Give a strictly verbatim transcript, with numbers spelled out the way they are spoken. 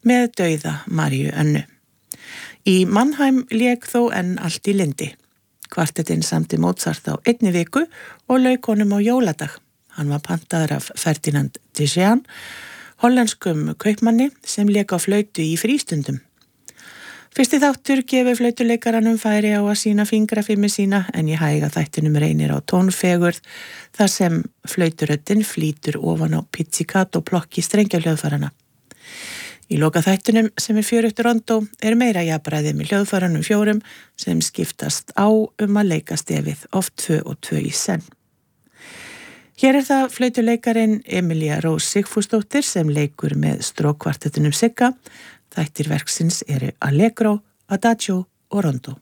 með dauða Maríu Önnu. Í Mannheim lék þó enn allt í lyndi. Kvartettinn samdi Mozart á einni viku og lauk honum á jóladag. Hann var pantaður af Ferdinand Tizian, hollenskum kaupmanni sem lék á flautu í frístundum. Fyrsti þáttur gefur flautuleikaranum færi á að sína fingrafimmi sína en í hæga þættinum reynir á tónfegurð þar sem flauturöddin flýtur ofan á pizzicato plokki strengjahljóðfarana. Í loka þættinum sem er fjörugt rondó er meira jafnræði með hljóðfaranum fjórum sem skiptast á um að leika stefið oft tvö og tvö í senn. Hér er það flautuleikarin Emilia Rós Sigfúsdóttir sem leikur með strókkvartettinum Sigga. Þættir verksins eru Allegro, Adagio og Rondo.